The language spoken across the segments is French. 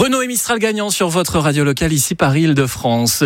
Renault et Mistral gagnant sur votre radio locale ici Paris-Île-de-France.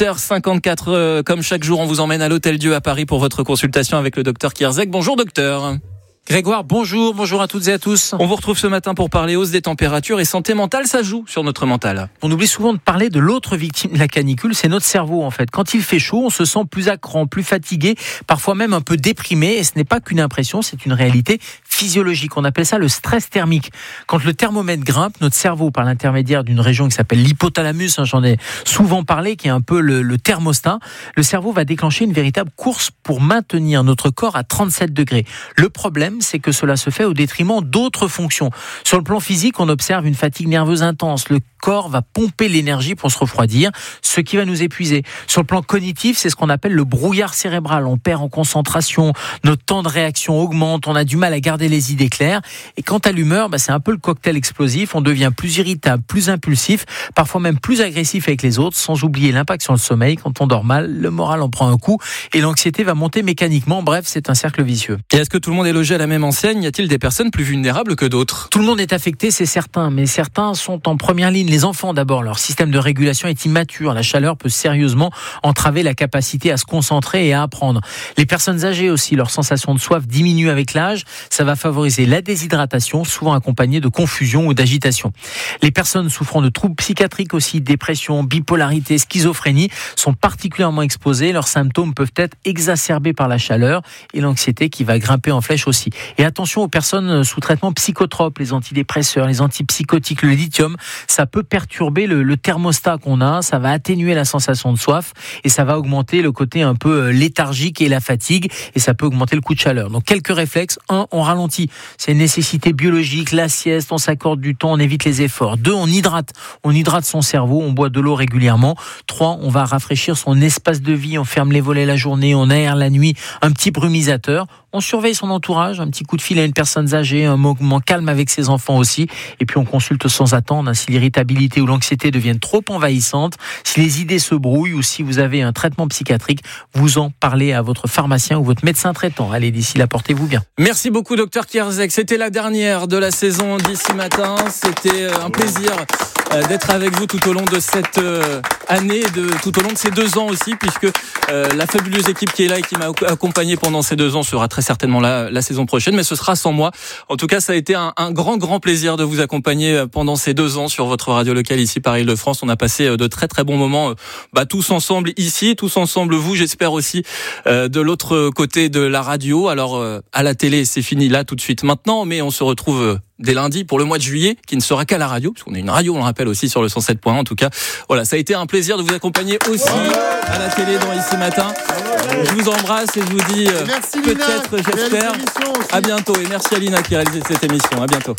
8h54 comme chaque jour, on vous emmène à l'Hôtel Dieu à Paris pour votre consultation avec le docteur Kierzek. Bonjour docteur. Grégoire, bonjour à toutes et à tous. On vous retrouve ce matin pour parler hausse des températures et santé mentale, ça joue sur notre mental. On oublie souvent de parler de l'autre victime de la canicule, c'est notre cerveau en fait. Quand il fait chaud, on se sent plus à cran, plus fatigué, parfois même un peu déprimé, et ce n'est pas qu'une impression, c'est une réalité physiologique. On appelle ça le stress thermique. Quand le thermomètre grimpe, notre cerveau, par l'intermédiaire d'une région qui s'appelle l'hypothalamus, j'en ai souvent parlé, qui est un peu le thermostat, le cerveau va déclencher une véritable course pour maintenir notre corps à 37 degrés. Le problème, c'est que cela se fait au détriment d'autres fonctions. Sur le plan physique, on observe une fatigue nerveuse intense. Le corps va pomper l'énergie pour se refroidir, ce qui va nous épuiser. Sur le plan cognitif, c'est ce qu'on appelle le brouillard cérébral. On perd en concentration, notre temps de réaction augmente, on a du mal à garder les idées claires. Et quant à l'humeur, c'est un peu le cocktail explosif. On devient plus irritable, plus impulsif, parfois même plus agressif avec les autres, sans oublier l'impact sur le sommeil. Quand on dort mal, le moral en prend un coup et l'anxiété va monter mécaniquement. Bref, c'est un cercle vicieux. Et est-ce que tout le monde est logé à la même enseigne ? Y a-t-il des personnes plus vulnérables que d'autres ? Tout le monde est affecté, c'est certain, mais certains sont en première ligne. Les enfants d'abord, leur système de régulation est immature. La chaleur peut sérieusement entraver la capacité à se concentrer et à apprendre. Les personnes âgées aussi, leur sensation de soif diminue avec l'âge. Ça va favoriser la déshydratation, souvent accompagnée de confusion ou d'agitation. Les personnes souffrant de troubles psychiatriques aussi, dépression, bipolarité, schizophrénie, sont particulièrement exposées. Leurs symptômes peuvent être exacerbés par la chaleur et l'anxiété qui va grimper en flèche aussi. Et attention aux personnes sous traitement psychotrope, les antidépresseurs, les antipsychotiques, le lithium, ça peut perturber le thermostat qu'on a, ça va atténuer la sensation de soif et ça va augmenter le côté un peu léthargique et la fatigue et ça peut augmenter le coup de chaleur. Donc quelques réflexes. 1, on ralentit. C'est une nécessité biologique, la sieste, on s'accorde du temps, on évite les efforts. 2, on hydrate son cerveau, on boit de l'eau régulièrement. 3, on va rafraîchir son espace de vie, on ferme les volets la journée, on aère la nuit, un petit brumisateur. On surveille son entourage, un petit coup de fil à une personne âgée, un moment calme avec ses enfants aussi. Et puis on consulte sans attendre si l'irritabilité ou l'anxiété deviennent trop envahissantes, si les idées se brouillent ou si vous avez un traitement psychiatrique, vous en parlez à votre pharmacien ou votre médecin traitant. Allez, d'ici là, portez-vous bien. Merci beaucoup, docteur Kierzek. C'était la dernière de la saison d'ici matin. C'était un plaisir d'être avec vous tout au long de cette année, tout au long de ces 2 ans aussi, puisque la fabuleuse équipe qui est là et qui m'a accompagné pendant ces 2 ans sera très certainement là la saison prochaine, mais ce sera sans moi. En tout cas, ça a été un grand plaisir de vous accompagner pendant ces 2 ans sur votre radio locale ici Paris-Île-de-France. On a passé de très bons moments tous ensemble ici, tous ensemble vous, j'espère aussi de l'autre côté de la radio. Alors à la télé, c'est fini là tout de suite maintenant, mais on se retrouve dès lundi pour le mois de juillet, qui ne sera qu'à la radio, puisqu'on est une radio, on le rappelle aussi sur le 107.1. En tout cas, voilà, ça a été un plaisir de vous accompagner aussi à la télé dans Ici Matin. Je vous embrasse et je vous dis peut-être, j'espère, à bientôt. Et merci à Lina qui a réalisé cette émission. À bientôt.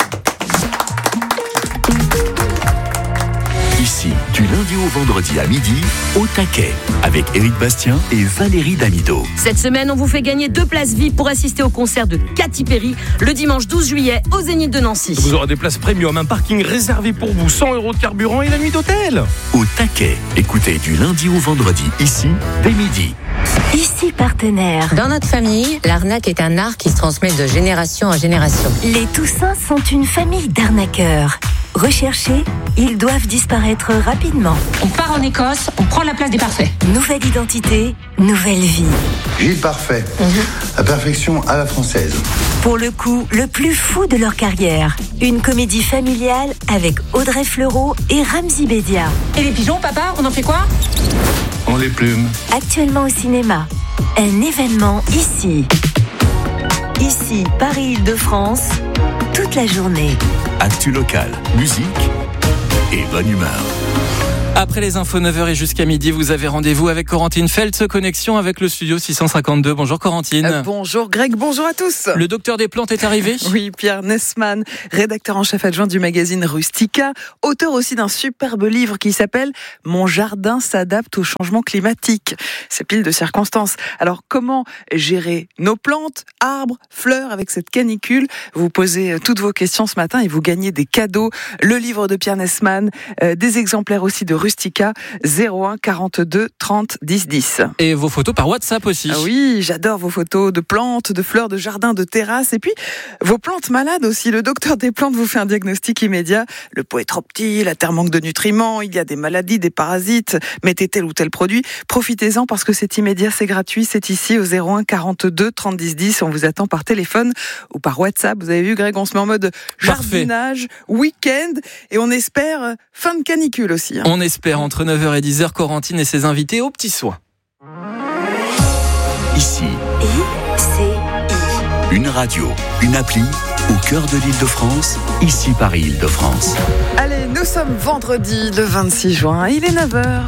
Ici, du lundi au vendredi à midi, au taquet, avec Éric Bastien et Valérie Damido. Cette semaine, on vous fait gagner 2 places VIP pour assister au concert de Katy Perry le dimanche 12 juillet au Zénith de Nancy. Vous aurez des places premium, un parking réservé pour vous, 100 € de carburant et la nuit d'hôtel. Au taquet, écoutez du lundi au vendredi, ici, dès midi. Ici partenaire. Dans notre famille, l'arnaque est un art qui se transmet de génération en génération. Les Toussins sont une famille d'arnaqueurs. Recherchés, ils doivent disparaître rapidement. On part en Écosse, on prend la place des parfaits. Nouvelle identité, nouvelle vie. Gilles Parfait, la perfection à la française. Pour le coup, le plus fou de leur carrière. Une comédie familiale avec Audrey Fleurot et Ramzy Bedia. Et les pigeons, papa, on en fait quoi ? On les plume. Actuellement au cinéma. Un événement ici. Ici, Paris-Île-de-France, toute la journée. Actu locale, musique et bonne humeur. Après les infos 9h et jusqu'à midi, vous avez rendez-vous avec Corentine Feltz, connexion avec le studio 652. Bonjour Corentine. Bonjour Greg, bonjour à tous. Le docteur des plantes est arrivé ? Oui, Pierre Nessman, rédacteur en chef adjoint du magazine Rustica, auteur aussi d'un superbe livre qui s'appelle « Mon jardin s'adapte au changement climatique ». C'est pile de circonstances. Alors comment gérer nos plantes, arbres, fleurs avec cette canicule ? Vous posez toutes vos questions ce matin et vous gagnez des cadeaux. Le livre de Pierre Nessman, des exemplaires aussi de Rustica, 01 42 30 10 10. Et vos photos par WhatsApp aussi. Ah oui, j'adore vos photos de plantes, de fleurs, de jardins, de terrasses et puis vos plantes malades aussi. Le docteur des plantes vous fait un diagnostic immédiat. Le pot est trop petit, la terre manque de nutriments, il y a des maladies, des parasites. Mettez tel ou tel produit. Profitez-en parce que c'est immédiat, c'est gratuit. C'est ici au 01 42 30 10 10. On vous attend par téléphone ou par WhatsApp. Vous avez vu, Greg, on se met en mode jardinage, week-end et on espère fin de canicule aussi. On espère entre 9h et 10h, Corentine et ses invités aux petits soins. Ici, une radio, une appli au cœur de l'Île-de-France, ici Paris Île-de-France. Allez, nous sommes vendredi le 26 juin, il est 9h.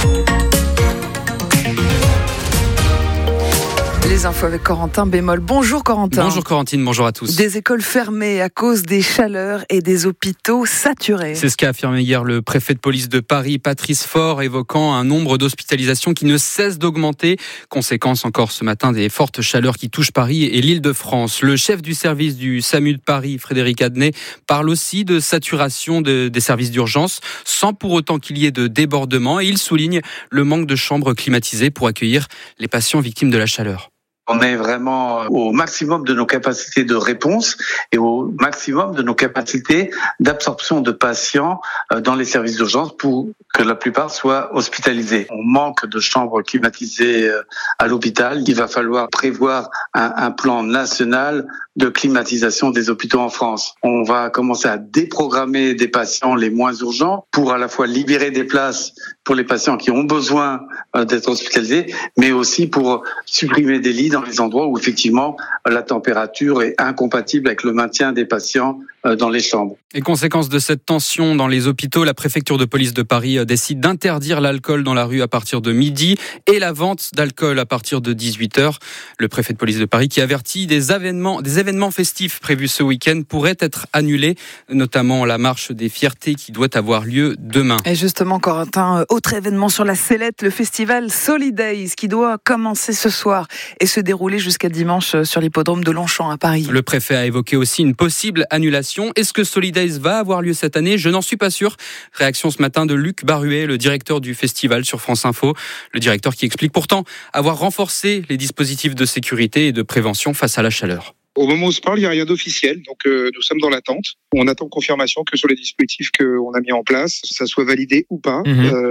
Les infos avec Corentin Bémol. Bonjour Corentin. Bonjour Corentine, bonjour à tous. Des écoles fermées à cause des chaleurs et des hôpitaux saturés. C'est ce qu'a affirmé hier le préfet de police de Paris, Patrice Faure, évoquant un nombre d'hospitalisations qui ne cesse d'augmenter. Conséquence encore ce matin des fortes chaleurs qui touchent Paris et l'Île-de-France. Le chef du service du SAMU de Paris, Frédéric Adnet, parle aussi de saturation des services d'urgence, sans pour autant qu'il y ait de débordement. Et il souligne le manque de chambres climatisées pour accueillir les patients victimes de la chaleur. On est vraiment au maximum de nos capacités de réponse et au maximum de nos capacités d'absorption de patients dans les services d'urgence pour que la plupart soient hospitalisés. On manque de chambres climatisées à l'hôpital. Il va falloir prévoir un plan national de climatisation des hôpitaux en France. On va commencer à déprogrammer des patients les moins urgents pour à la fois libérer des places pour les patients qui ont besoin d'être hospitalisés, mais aussi pour supprimer des lits dans les endroits où effectivement la température est incompatible avec le maintien des patients dans les chambres. Et conséquence de cette tension dans les hôpitaux, la préfecture de police de Paris décide d'interdire l'alcool dans la rue à partir de midi et la vente d'alcool à partir de 18h. Le préfet de police de Paris qui avertit des événements festifs prévus ce week-end pourraient être annulés, notamment la marche des fiertés qui doit avoir lieu demain. Et justement, Corentin, autre événement sur la sellette, le festival Solidays qui doit commencer ce soir et se dérouler jusqu'à dimanche sur l'hippodrome de Longchamp à Paris. Le préfet a évoqué aussi une possible annulation. Est-ce que Solidays va avoir lieu cette année ? Je n'en suis pas sûr. Réaction ce matin de Luc Baruet, le directeur du festival sur France Info. Le directeur qui explique pourtant avoir renforcé les dispositifs de sécurité et de prévention face à la chaleur. Au moment où on se parle, il n'y a rien d'officiel, donc nous sommes dans l'attente. On attend confirmation que sur les dispositifs qu'on a mis en place, ça soit validé ou pas.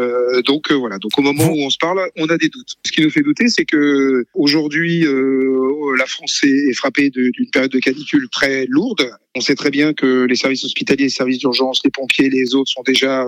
Donc voilà. Donc au moment où on se parle, on a des doutes. Ce qui nous fait douter, c'est que aujourd'hui, la France est frappée d'une période de canicule très lourde. On sait très bien que les services hospitaliers, les services d'urgence, les pompiers, les autres sont déjà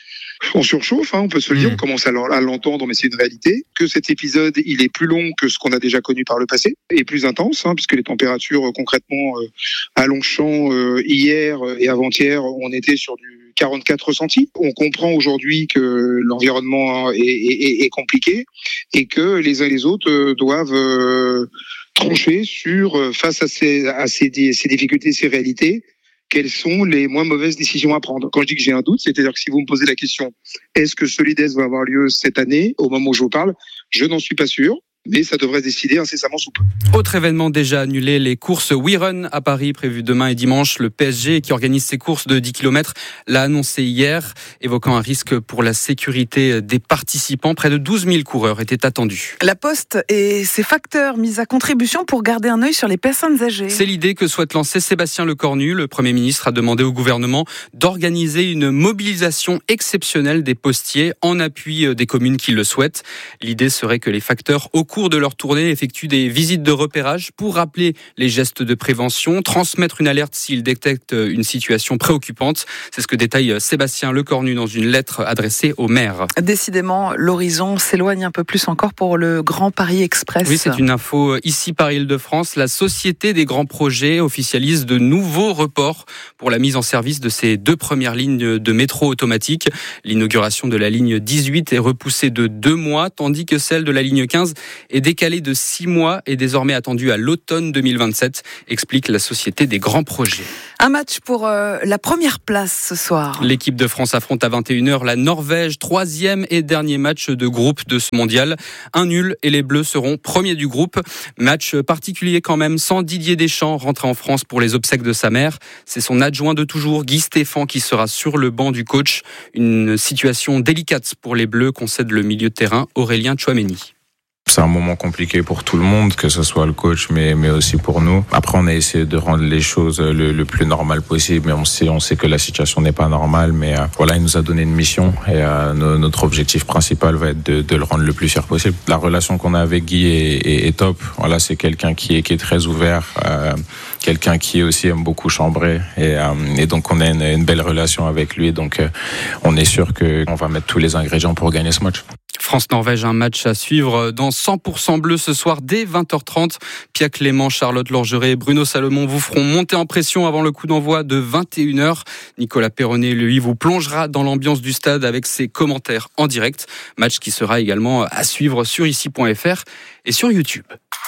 on surchauffe, on peut se le dire, on commence à l'entendre, mais c'est une réalité. Que cet épisode, il est plus long que ce qu'on a déjà connu par le passé, et plus intense, puisque les températures concrètement à Longchamp hier et avant-hier, on était sur du 44 ressentis. On comprend aujourd'hui que l'environnement est compliqué et que les uns et les autres doivent trancher face à ces difficultés, ces réalités. Quelles sont les moins mauvaises décisions à prendre? Quand je dis que j'ai un doute, c'est-à-dire que si vous me posez la question, est-ce que Solidays va avoir lieu cette année, au moment où je vous parle, je n'en suis pas sûr. Mais ça devrait se décider incessamment sous peu. Autre événement déjà annulé, les courses We Run à Paris prévues demain et dimanche. Le PSG qui organise ses courses de 10 km l'a annoncé hier, évoquant un risque pour la sécurité des participants. Près de 12 000 coureurs étaient attendus. La Poste et ses facteurs mis à contribution pour garder un œil sur les personnes âgées. C'est l'idée que souhaite lancer Sébastien Lecornu. Le Premier ministre a demandé au gouvernement d'organiser une mobilisation exceptionnelle des postiers en appui des communes qui le souhaitent. L'idée serait que les facteurs au cours de leur tournée effectuent des visites de repérage pour rappeler les gestes de prévention, transmettre une alerte s'ils détectent une situation préoccupante. C'est ce que détaille Sébastien Lecornu dans une lettre adressée au maire. Décidément, l'horizon s'éloigne un peu plus encore pour le Grand Paris Express. Oui, c'est une info ici Paris Île-de-France. La Société des grands projets officialise de nouveaux reports pour la mise en service de ces 2 premières lignes de métro automatique. L'inauguration de la ligne 18 est repoussée de 2 mois, tandis que celle de la ligne 15 est décalé de 6 mois et désormais attendu à l'automne 2027, explique la Société des grands projets. Un match pour la première place ce soir. L'équipe de France affronte à 21h la Norvège, 3e et dernier match de groupe de ce mondial. Un nul et les Bleus seront premiers du groupe. Match particulier quand même, sans Didier Deschamps, rentré en France pour les obsèques de sa mère. C'est son adjoint de toujours, Guy Stéphane, qui sera sur le banc du coach. Une situation délicate pour les Bleus, concède le milieu de terrain Aurélien Tchouaméni. C'est un moment compliqué pour tout le monde, que ce soit le coach, mais aussi pour nous. Après, on a essayé de rendre les choses le plus normal possible, mais on sait que la situation n'est pas normale. Mais voilà, il nous a donné une mission et notre objectif principal va être de le rendre le plus fier possible. La relation qu'on a avec Guy est top. Voilà, c'est quelqu'un qui est très ouvert, quelqu'un qui aussi aime beaucoup chambrer et donc on a une belle relation avec lui. Donc on est sûr qu'on va mettre tous les ingrédients pour gagner ce match. France-Norvège, un match à suivre dans 100% bleu ce soir dès 20h30. Pia Clément, Charlotte Lorgeret et Bruno Salomon vous feront monter en pression avant le coup d'envoi de 21h. Nicolas Perronnet, lui, vous plongera dans l'ambiance du stade avec ses commentaires en direct. Match qui sera également à suivre sur ici.fr et sur YouTube.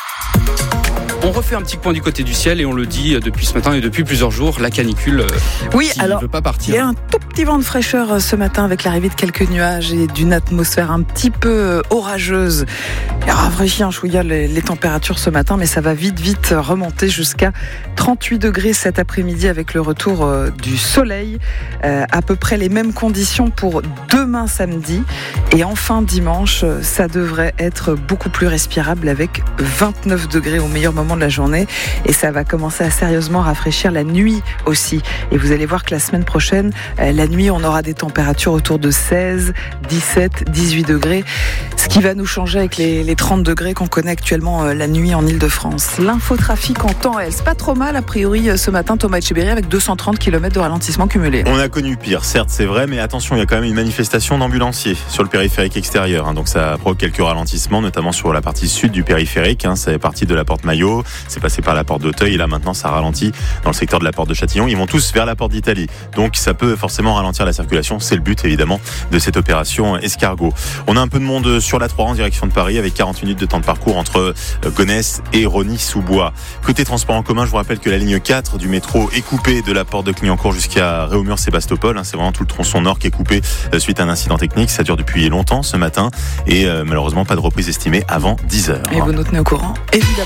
On refait un petit point du côté du ciel et on le dit depuis ce matin et depuis plusieurs jours, la canicule ne veut pas partir. Il y a un tout petit vent de fraîcheur ce matin avec l'arrivée de quelques nuages et d'une atmosphère un petit peu orageuse. Il a rafraîchi un chouïa les températures ce matin, mais ça va vite remonter jusqu'à 38 degrés cet après-midi avec le retour du soleil. À peu près les mêmes conditions pour demain samedi. Et enfin dimanche, ça devrait être beaucoup plus respirable avec 29 degrés au meilleur moment de la journée. Et ça va commencer à sérieusement rafraîchir la nuit aussi. Et vous allez voir que la semaine prochaine, la nuit, on aura des températures autour de 16, 17, 18 degrés. Ce qui va nous changer avec les 30 degrés qu'on connaît actuellement la nuit en Ile-de-France. L'infotrafic en temps réel, c'est pas trop mal a priori ce matin, Thomas Etcheberry, avec 230 km de ralentissement cumulé. On a connu pire, certes c'est vrai, mais attention, il y a quand même une manifestation d'ambulanciers sur le périphérique extérieur. Donc ça provoque quelques ralentissements, notamment sur la partie sud du périphérique. C'est parti de la porte Maillot, c'est passé par la porte d'Auteuil et là maintenant ça ralentit dans le secteur de la porte de Châtillon. Ils vont tous vers la porte d'Italie. Donc ça peut forcément ralentir la circulation. C'est le but évidemment de cette opération escargot. On a un peu de monde sur la 3 en direction de Paris avec 40 minutes de temps de parcours entre Gonesse et Rosny-sous-Bois. Côté transport en commun, je vous rappelle que la ligne 4 du métro est coupée de la porte de Clignancourt jusqu'à Réaumur-Sébastopol. C'est vraiment tout le tronçon nord qui est coupé suite à un incident technique. Ça dure depuis longtemps ce matin et malheureusement pas de reprise estimée avant 10h. Et vous nous tenez au courant, évidemment.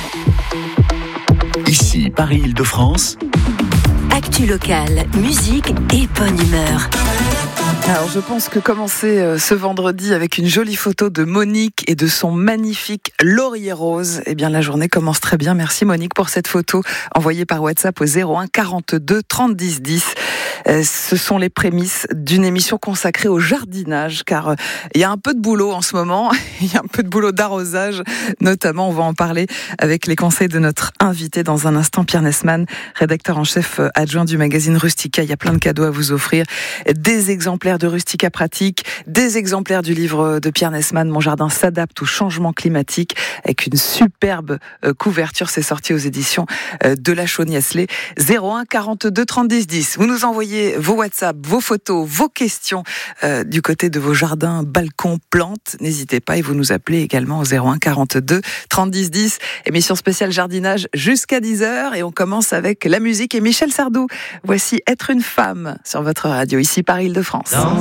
Ici, Paris-Île-de-France. Actu locale, musique et bonne humeur. Alors je pense que commencer ce vendredi avec une jolie photo de Monique et de son magnifique laurier rose, eh bien la journée commence très bien. Merci Monique pour cette photo envoyée par WhatsApp au 01 42 30 10 10. Ce sont les prémices d'une émission consacrée au jardinage, car il y a un peu de boulot en ce moment, il y a un peu de boulot d'arrosage, notamment on va en parler avec les conseils de notre invité dans un instant, Pierre Nesman, rédacteur en chef adjoint du magazine Rustica. Il y a plein de cadeaux à vous offrir, des exemplaires de Rustica pratique, des exemplaires du livre de Pierre Nesman, Mon jardin s'adapte au changement climatique, avec une superbe couverture. C'est sorti aux éditions de La Chauny-Asselet. 01 42 30 10 10. Vous nous envoyez vos WhatsApp, vos photos, vos questions du côté de vos jardins, balcons, plantes. N'hésitez pas et vous nous appelez également au 01 42 30 10 10. Émission spéciale jardinage jusqu'à 10h et on commence avec la musique et Michel Sardou. Voici Être une femme sur votre radio ici par Île-de-France.